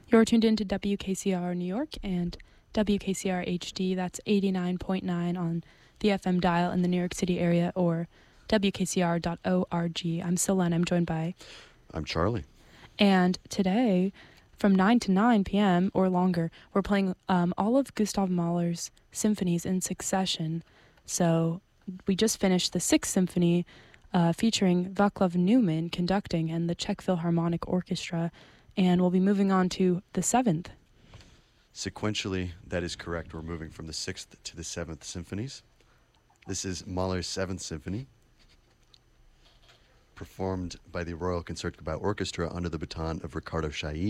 You're tuned into WKCR New York and WKCR HD. That's 89.9 on the FM dial in the New York City area, or WKCR.org. I'm Solen. I'm joined by... I'm Charlie. And today, from 9 to 9 p.m. or longer, we're playing all of Gustav Mahler's symphonies in succession. So we just finished the 6th Symphony featuring Václav Neumann conducting and the Czech Philharmonic Orchestra, and we'll be moving on to the 7th. Sequentially, that is correct. We're moving from the 6th to the 7th symphonies. This is Mahler's 7th Symphony, performed by the Royal Concertgebouw Orchestra under the baton of Ricardo Chailly.